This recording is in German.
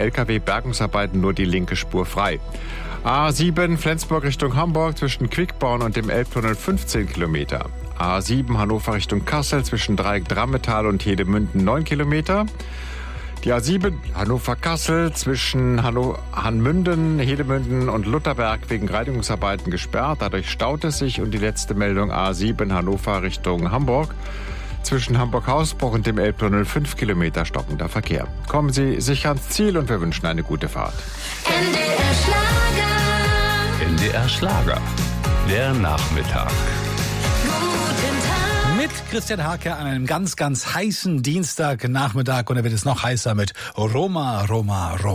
Lkw Bergungsarbeiten nur die linke Spur frei. A7 Flensburg Richtung Hamburg zwischen Quickborn und dem Elbtunnel 15 Kilometer. A7 Hannover Richtung Kassel zwischen Dreieck Drammetal und Hedemünden 9 Kilometer. Die A7 Hannover-Kassel zwischen Hanmünden, Hedemünden und Lutherberg wegen Reinigungsarbeiten gesperrt. Dadurch staut es sich. Und die letzte Meldung A7 Hannover Richtung Hamburg. Zwischen Hamburg-Hausbruch und dem Elbtunnel 5 Kilometer stockender Verkehr. Kommen Sie sicher ans Ziel und wir wünschen eine gute Fahrt. NDR Schlager. NDR Schlager. Der Nachmittag. Mit Christian Hake an einem ganz, ganz heißen Dienstagnachmittag. Und er wird es noch heißer mit Roma, Roma, Roma.